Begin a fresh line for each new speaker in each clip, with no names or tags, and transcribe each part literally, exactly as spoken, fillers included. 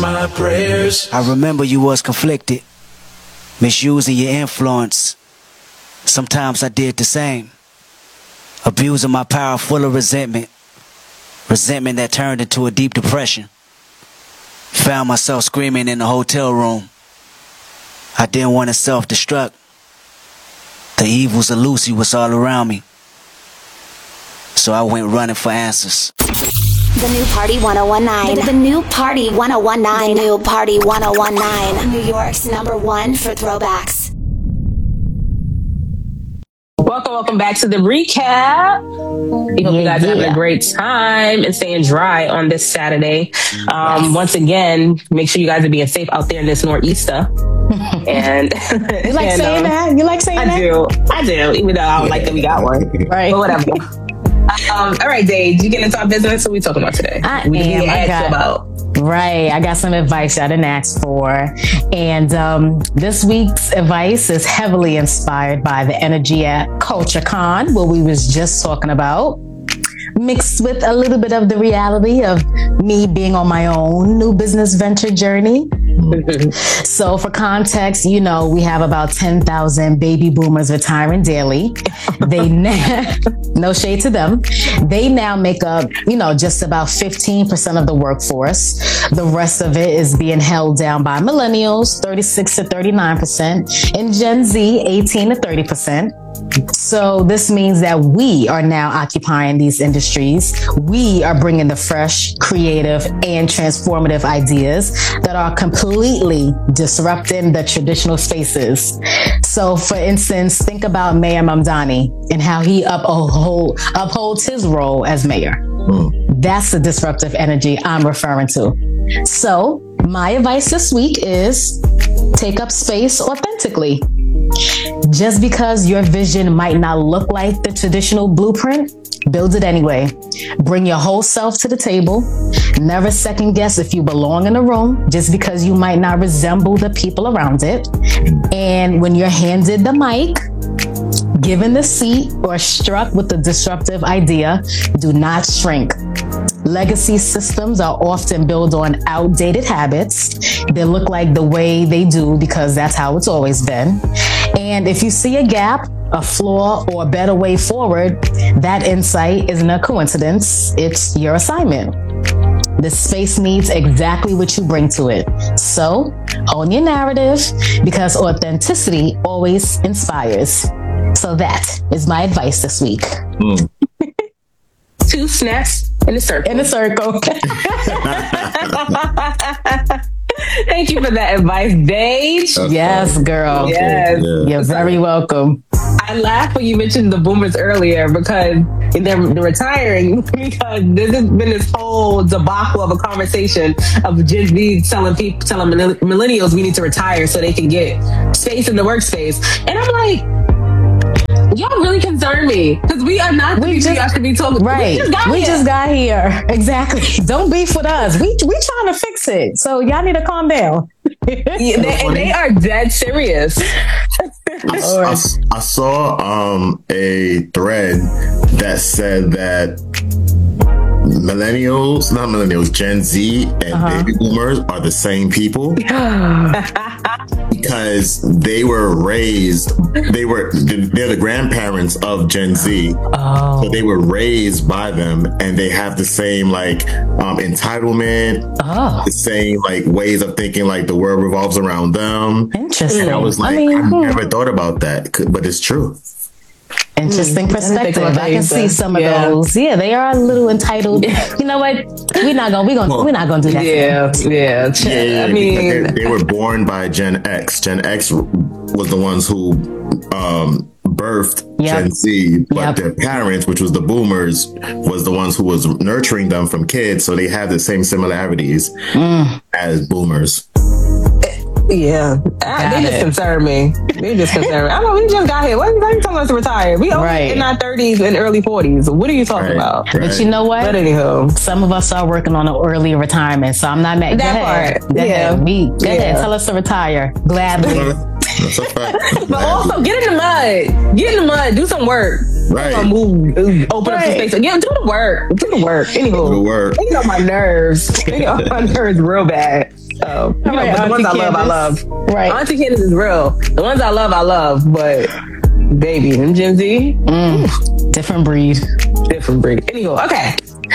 My prayers.
I remember you was conflicted, misusing your influence. Sometimes I did the same, abusing my power full of resentment, resentment that turned into a deep depression. Found myself screaming in the hotel room. I didn't want to self-destruct. The evils of Lucy was all around me, so I went running for answers.
The new Party ten nineteen. The new Party ten nineteen. The new Party ten nineteen. New York's number one for throwbacks.
Welcome, welcome back to the recap. We hope yeah, you guys are yeah. having a great time and staying dry on this Saturday. Um, yes. Once again, make sure you guys are being safe out there in this nor'easter. And
you like and, saying um, that? You like saying
I
that?
I do. I do, even though I don't like that we got one. Right. But whatever. Um, all right, Dave, did you get into our business? What are we talking about today?
I
we
am. I got,
about.
Right. I got some advice I didn't ask for. And um, this week's advice is heavily inspired by the energy at CultureCon, what we was just talking about, mixed with a little bit of the reality of me being on my own new business venture journey. So for context, you know, we have about ten thousand baby boomers retiring daily. They now, no shade to them. They now make up, you know, just about fifteen percent of the workforce. The rest of it is being held down by millennials, thirty-six to thirty-nine percent, and Gen Z, eighteen to thirty percent. So this means that we are now occupying these industries. We are bringing the fresh, creative, and transformative ideas that are completely disrupting the traditional spaces. So for instance, think about Mayor Mamdani and how he uphold, upholds his role as mayor. Mm. That's the disruptive energy I'm referring to. So my advice this week is take up space authentically. Just because your vision might not look like the traditional blueprint, build it anyway. Bring your whole self to the table. Never second guess if you belong in a room just because you might not resemble the people around it. And when you're handed the mic, given the seat, or struck with a disruptive idea, do not shrink. Legacy systems are often built on outdated habits. They look like the way they do because that's how it's always been. And if you see a gap, a flaw, or a better way forward, that insight isn't a coincidence. It's your assignment. The space needs exactly what you bring to it. So own your narrative because authenticity always inspires. So that is my advice this week.
Mm. Two snaps in a circle.
In a circle.
Thank you for that advice, Dave.
That's yes, fun. Girl.
Yes.
Yeah. You're very welcome.
I laughed when you mentioned the boomers earlier because they're, they're retiring because there's been this whole debacle of a conversation of Gen Z telling people, telling millennials we need to retire so they can get space in the workspace. And I'm like, y'all really concern me because we are not the we people y'all should be talking.
Right. We just got
we
here. Just got here. Exactly. Don't beef with us. We we trying to fix it. So y'all need to calm down.
Yeah, they, and they are dead serious.
I, I, I saw um, a thread that said that millennials, not millennials, Gen Z and uh-huh. baby boomers are the same people because they were raised, they were, they're the grandparents of Gen Z. Oh. So they were raised by them and they have the same like um, entitlement, oh. the same like ways of thinking like the world revolves around them.
Interesting.
And I was like, I, mean, I never thought about that, but it's true.
Interesting perspective. I, I can see some of yeah. those. Yeah, they are a little entitled. You know what? We're not gonna. We're gonna. Well, we're not gonna do that.
Yeah, yeah.
yeah, yeah I mean, they, they were born by Gen X. Gen X was the ones who um, birthed yep. Gen Z, but yep. their parents, which was the boomers, was the ones who was nurturing them from kids. So they have the same similarities mm. as boomers.
Yeah, I, they just concern me. They just concern me. I know we just got here. What are you telling us to retire? We only right. in our thirties and early forties. What are you talking right. about?
Right. But you know what?
But anywho,
some of us are working on an early retirement, so I'm not mad.
That part,
go
yeah.
Ahead. We go yeah. ahead. Tell us to retire gladly.
But also get in the mud. Get in the mud. Do some work.
Right.
Move. Open right. up some space. Yeah, do the work. Do the work. Anywho,
do the work.
They get on my nerves. They get on my nerves real bad. Oh, you know,
right,
but the ones I love, I love.
Right.
Auntie Candace is real. The ones I love, I love. But baby, them Gen Z,
mm, different breed.
Different breed. Anyway, okay.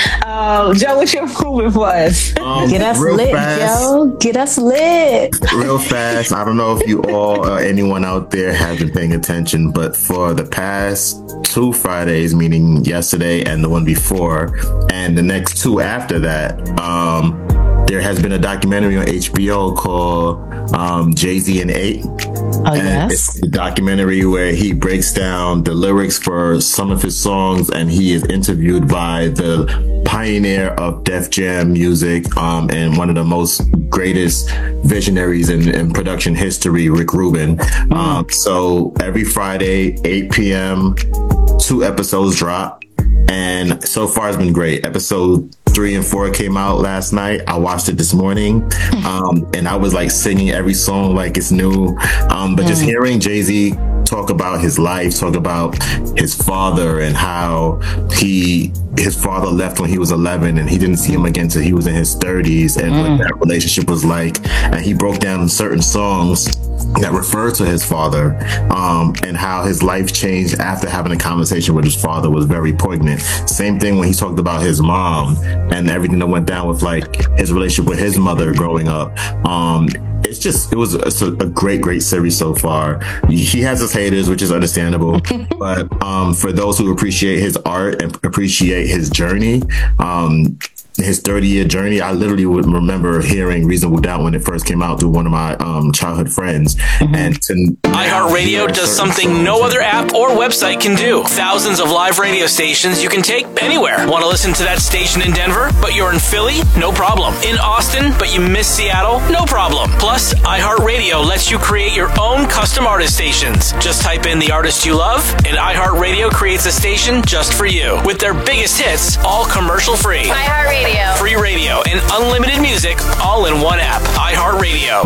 Uh, Joe, what's your movement for us?
Um,
Get us lit,
fast,
Joe. Get us lit.
Real fast. I don't know if you all, uh, anyone out there, have been paying attention, but for the past two Fridays, meaning yesterday and the one before, and the next two after that, um, there has been a documentary on H B O called um, Jay-Z and Eight.
Oh,
and
yes.
It's a documentary where he breaks down the lyrics for some of his songs, and he is interviewed by the pioneer of Def Jam music um, and one of the most greatest visionaries in, in production history, Rick Rubin. Mm. Um, so every Friday, eight p.m., two episodes drop. And so far it's been great. Episode three and four came out last night. I watched it this morning. Um, and I was like singing every song like it's new. Um, but mm. just hearing Jay-Z talk about his life, talk about his father and how he, his father left when he was eleven and he didn't see him again until he was in his thirties, and mm. what that relationship was like. And he broke down certain songs that refer to his father, um, and how his life changed after having a conversation with his father was very poignant. Same thing when he talked about his mom and everything that went down with like his relationship with his mother growing up. Um, it's just, it was a, a great, great series so far. He has his haters, which is understandable. But um, for those who appreciate his art and appreciate his journey, um, his thirty year journey, I literally would remember hearing Reasonable Doubt when it first came out through one of my um, childhood friends. Mm-hmm. And to
iHeartRadio does something no other app or website can do. Thousands of live radio stations you can take anywhere. Want to listen to that station in Denver, but you're in Philly? No problem. In Austin, but you miss Seattle? No problem. Plus, iHeartRadio lets you create your own custom artist stations. Just type in the artist you love, and iHeartRadio creates a station just for you. With their biggest hits, all commercial free.
iHeartRadio.
Free radio and unlimited music all in one app. iHeartRadio.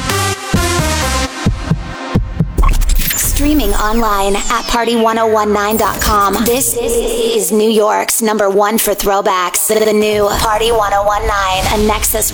Streaming online at party one oh one nine dot com. This is New York's number one for throwbacks. The new Party one oh one nine, a Nexus